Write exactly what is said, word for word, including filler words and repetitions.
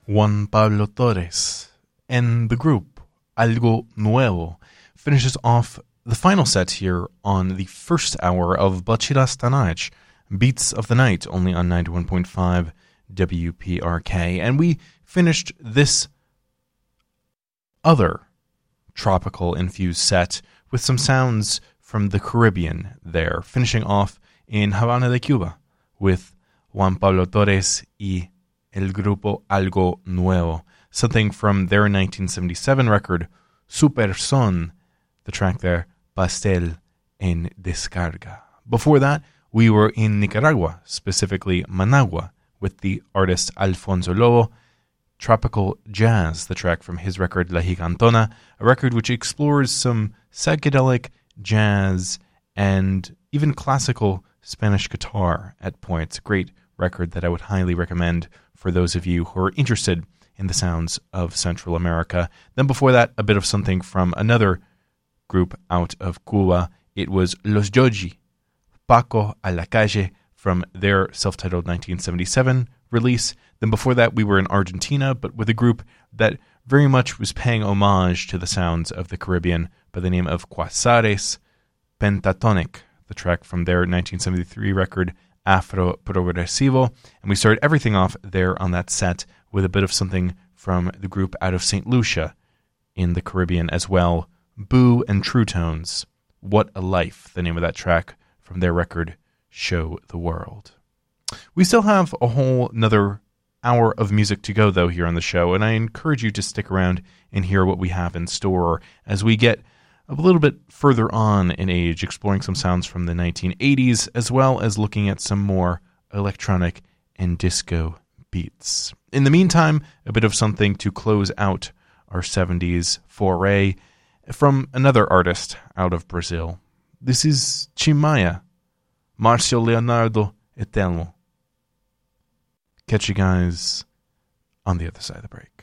Juan Pablo Torres and the group Algo Nuevo finishes off the final set here on the first hour of Bachiras Tanach, Beats of the Night, only on ninety-one point five W P R K. And we finished this other tropical-infused set with some sounds from the Caribbean there, finishing off in Havana de Cuba with Juan Pablo Torres y El Grupo Algo Nuevo, something from their nineteen seventy-seven record, Super Son, the track there, Pastel en Descarga. Before that, we were in Nicaragua, specifically Managua, with the artist Alfonso Lobo, Tropical Jazz, the track from his record La Gigantona, a record which explores some psychedelic jazz and even classical Spanish guitar at points. A great record that I would highly recommend for those of you who are interested in the sounds of Central America. Then before that, a bit of something from another group out of Cuba. It was Los Joji, Paco a la Calle, from their self-titled nineteen seventy-seven release. Then before that, we were in Argentina, but with a group that very much was paying homage to the sounds of the Caribbean by the name of Quasares, Pentatonic, the track from their nineteen seventy-three record, Afro Progresivo. And we started everything off there on that set with a bit of something from the group out of Saint Lucia in the Caribbean as well, Boo and True Tones. What a Life, the name of that track from their record, Show the World. We still have a whole another hour of music to go, though, here on the show, and I encourage you to stick around and hear what we have in store as we get a little bit further on in age, exploring some sounds from the nineteen eighties, as well as looking at some more electronic and disco beats. In the meantime, a bit of something to close out our seventies foray from another artist out of Brazil. This is Chimaya, Marcio Leonardo Etelmo. Catch you guys on the other side of the break.